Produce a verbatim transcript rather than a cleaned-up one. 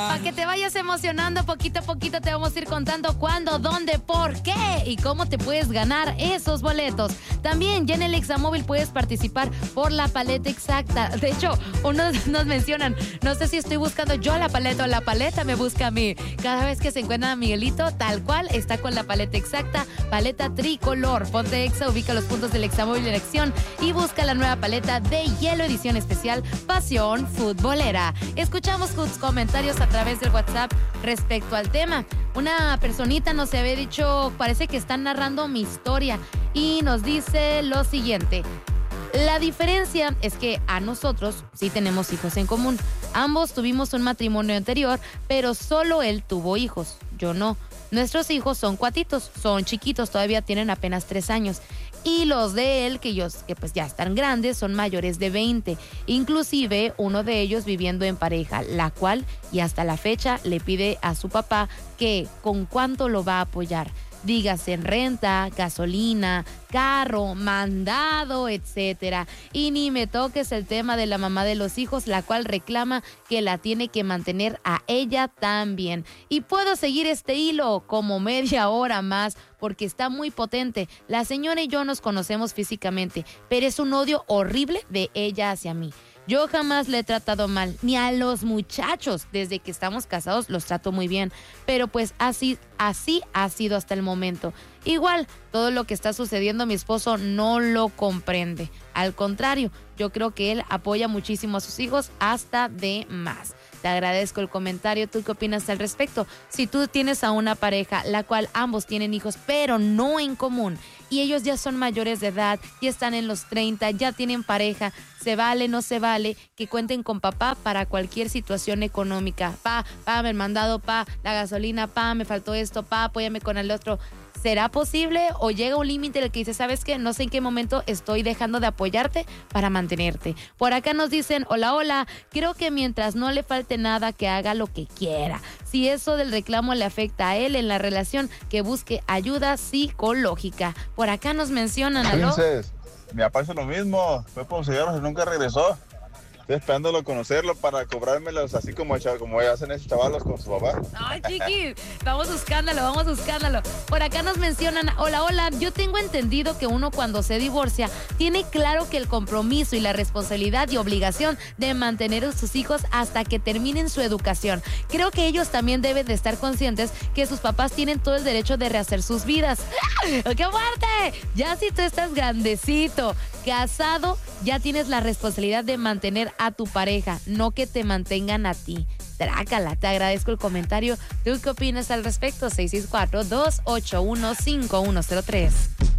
Para que te vayas emocionando, poquito a poquito te vamos a ir contando cuándo, dónde, por qué y cómo te puedes ganar esos boletos. También ya en el Examóvil puedes participar por la paleta exacta. De hecho, unos nos mencionan, no sé si estoy buscando yo la paleta o la paleta me busca a mí. Cada vez que se encuentra a Miguelito, tal cual, está con la paleta exacta, paleta tricolor. Ponte Exa, ubica los puntos del Examóvil en acción y busca la nueva paleta de hielo edición especial Pasión Futbolera. Escuchamos tus comentarios a través del WhatsApp respecto al tema. Una personita nos había dicho, parece que están narrando mi historia y nos dice lo siguiente. La diferencia es que a nosotros sí tenemos hijos en común. Ambos tuvimos un matrimonio anterior, pero solo él tuvo hijos, yo no. Nuestros hijos son cuatitos, son chiquitos, todavía tienen apenas tres años. Y los de él, que ellos que pues ya están grandes, son mayores de veinte. Inclusive uno de ellos viviendo en pareja, la cual y hasta la fecha le pide a su papá que con cuánto lo va a apoyar. Dígase en renta, gasolina, carro, mandado, etcétera. Y ni me toques el tema de la mamá de los hijos, la cual reclama que la tiene que mantener a ella también. Y puedo seguir este hilo como media hora más porque está muy potente. La señora y yo nos conocemos físicamente, pero es un odio horrible de ella hacia mí. Yo jamás le he tratado mal, ni a los muchachos. Desde que estamos casados los trato muy bien, pero pues así, así ha sido hasta el momento. Igual, todo lo que está sucediendo mi esposo no lo comprende. Al contrario, yo creo que él apoya muchísimo a sus hijos hasta de más. Te agradezco el comentario. ¿Tú qué opinas al respecto? Si tú tienes a una pareja, la cual ambos tienen hijos, pero no en común, y ellos ya son mayores de edad, ya están en los treinta, ya tienen pareja, ¿se vale, no se vale que cuenten con papá para cualquier situación económica? Pa, pa, me han mandado, pa, la gasolina, pa, me faltó esto, pa, apóyame con el otro. ¿Será posible o llega un límite en el que dice, ¿sabes qué? No sé en qué momento estoy dejando de apoyarte para mantenerte. Por acá nos dicen, hola, hola, creo que mientras no le falte nada, que haga lo que quiera. Si eso del reclamo le afecta a él en la relación, que busque ayuda psicológica. Por acá nos mencionan, ¿aló? Princess, mi papá hizo lo mismo, fue por cigarros y nunca regresó. Estoy esperándolo conocerlo para cobrármelos así como, como hacen esos chavalos con su papá. Ay, chiqui, vamos buscándolo, vamos buscándolo. Por acá nos mencionan, hola, hola, yo tengo entendido que uno cuando se divorcia tiene claro que el compromiso y la responsabilidad y obligación de mantener a sus hijos hasta que terminen su educación. Creo que ellos también deben de estar conscientes que sus papás tienen todo el derecho de rehacer sus vidas. ¡Qué fuerte! Ya si tú estás grandecito, casado, ya tienes la responsabilidad de mantener a tu pareja, no que te mantengan a ti. Trácala, te agradezco el comentario. ¿Tú qué opinas al respecto? seis seis cuatro, dos ocho uno, cinco uno cero tres.